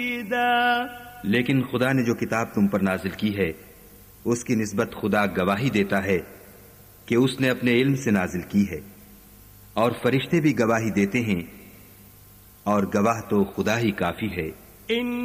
लेकिन खुदा ने जो किताब तुम पर नाजिल की है उसकी निस्बत खुदा गवाही देता है कि उसने अपने इल्म से नाजिल की है, और फरिश्ते भी गवाही देते हैं, और गवाह तो खुदा ही काफी है।